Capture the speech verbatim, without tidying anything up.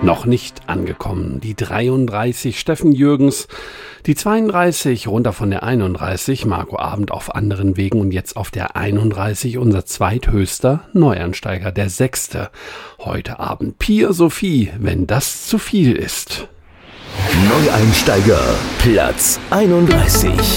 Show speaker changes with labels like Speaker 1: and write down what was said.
Speaker 1: noch nicht angekommen. Die dreiunddreißig Steffen Jürgens, die zweiunddreißig runter von der einunddreißig, Marco Abend auf anderen Wegen und jetzt auf der einunddreißig unser zweithöchster Neuansteiger, der sechste heute Abend. Pia Sophie, wenn das zu viel ist.
Speaker 2: Neueinsteiger, Platz einunddreißig.